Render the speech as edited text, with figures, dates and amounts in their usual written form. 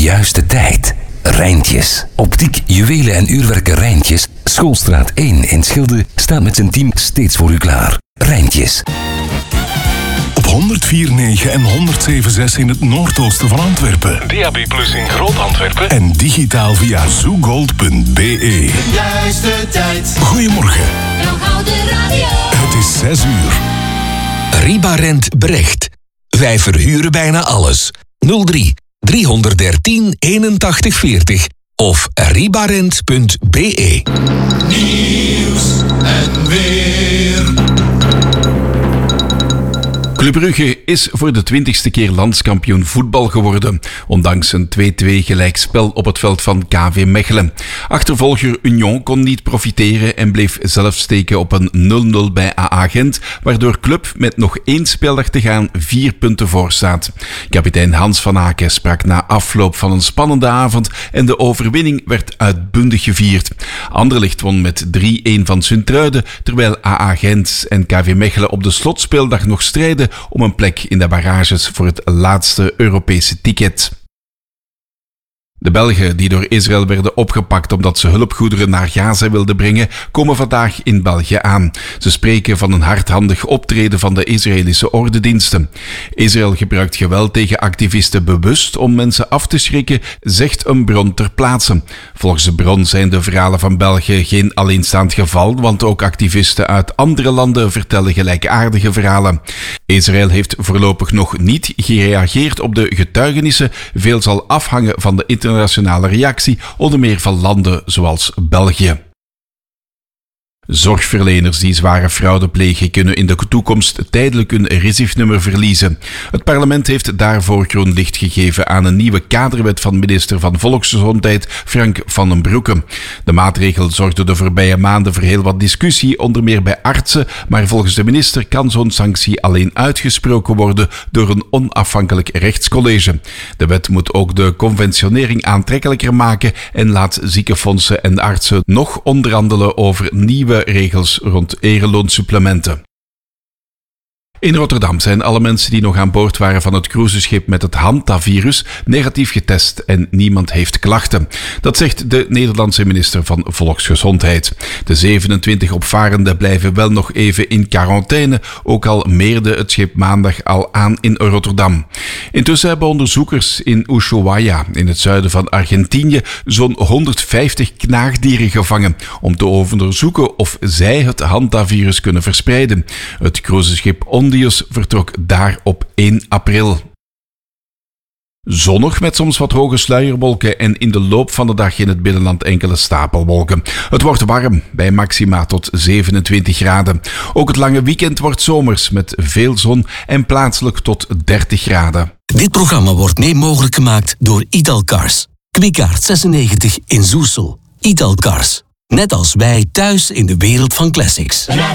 juiste tijd. Rijntjes. Optiek, juwelen en uurwerken Rijntjes. Schoolstraat 1 in Schilde staat met zijn team steeds voor u klaar. Rijntjes. Op 104.9 en 107.6 in het noordoosten van Antwerpen. DAB+ in Groot-Antwerpen. En digitaal via zoogold.be. Juiste tijd. Goedemorgen. Onthoud de radio. Het is 6 uur. Ribarent Brecht. Wij verhuren bijna alles. 03 313 81 40 of ribarent.be. Nieuws en weer. Club Brugge is voor de 20ste keer landskampioen voetbal geworden, ondanks een 2-2 gelijkspel op het veld van KV Mechelen. Achtervolger Union kon niet profiteren en bleef zelf steken op een 0-0 bij AA Gent, waardoor Club met nog 1 speeldag te gaan 4 punten voor staat. Kapitein Hans van Aken sprak na afloop van een spannende avond en de overwinning werd uitbundig gevierd. Anderlecht won met 3-1 van Sint-Truiden, terwijl AA Gent en KV Mechelen op de slotspeeldag nog strijden om een plek in de barrages voor het laatste Europese ticket. De Belgen die door Israël werden opgepakt omdat ze hulpgoederen naar Gaza wilden brengen, komen vandaag in België aan. Ze spreken van een hardhandig optreden van de Israëlische ordendiensten. Israël gebruikt geweld tegen activisten bewust om mensen af te schrikken, zegt een bron ter plaatse. Volgens de bron zijn de verhalen van België geen alleenstaand geval, want ook activisten uit andere landen vertellen gelijkaardige verhalen. Israël heeft voorlopig nog niet gereageerd op de getuigenissen. Veel zal afhangen van de internationale reactie, onder meer van landen zoals België. Zorgverleners die zware fraude plegen kunnen in de toekomst tijdelijk hun RISIF-nummer verliezen. Het parlement heeft daarvoor groen licht gegeven aan een nieuwe kaderwet van minister van Volksgezondheid Frank van den Broeke. De maatregel zorgde de voorbije maanden voor heel wat discussie, onder meer bij artsen, maar volgens de minister kan zo'n sanctie alleen uitgesproken worden door een onafhankelijk rechtscollege. De wet moet ook de conventionering aantrekkelijker maken en laat ziekenfondsen en artsen nog onderhandelen over nieuwe regels rond ereloonsupplementen. In Rotterdam zijn alle mensen die nog aan boord waren van het cruiseschip met het Hantavirus negatief getest en niemand heeft klachten. Dat zegt de Nederlandse minister van Volksgezondheid. De 27 opvarenden blijven wel nog even in quarantaine, ook al meerde het schip maandag al aan in Rotterdam. Intussen hebben onderzoekers in Ushuaia, in het zuiden van Argentinië, zo'n 150 knaagdieren gevangen om te onderzoeken of zij het Hantavirus kunnen verspreiden. Het cruiseschip Ondius vertrok daar op 1 april. Zonnig met soms wat hoge sluierwolken en in de loop van de dag in het binnenland enkele stapelwolken. Het wordt warm, bij maxima tot 27 graden. Ook het lange weekend wordt zomers met veel zon en plaatselijk tot 30 graden. Dit programma wordt mede mogelijk gemaakt door Italcars. Kwikaart 96 in Zoesel. Italcars. Net als wij thuis in de wereld van classics.